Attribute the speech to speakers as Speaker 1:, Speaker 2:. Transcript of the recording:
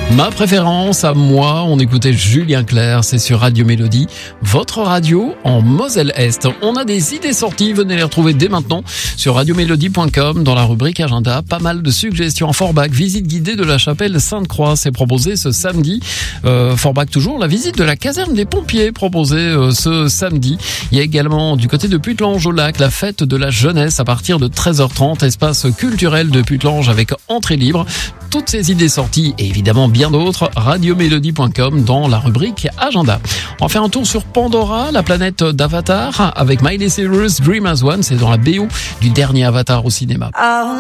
Speaker 1: Ma préférence à moi, on écoutait Julien Clerc, c'est sur Radio Mélodie, votre radio en Moselle-Est. On a des idées sorties, venez les retrouver dès maintenant sur radiomélodie.com dans la rubrique agenda. Pas mal de suggestions en Forbach, visite guidée de la chapelle Sainte-Croix, c'est proposé ce samedi. Forbach toujours, la visite de la caserne des pompiers proposée ce samedi. Il y a également du côté de Putelange au lac, la fête de la jeunesse à partir de 13h30, espace culturel de Putelange avec entrée libre. Toutes ces idées sorties et évidemment bien d'autres, radiomélodie.com dans la rubrique agenda. On va faire un tour sur Pandora, la planète d'Avatar, avec Miley Cyrus, Dream as One, c'est dans la BO du dernier Avatar au cinéma.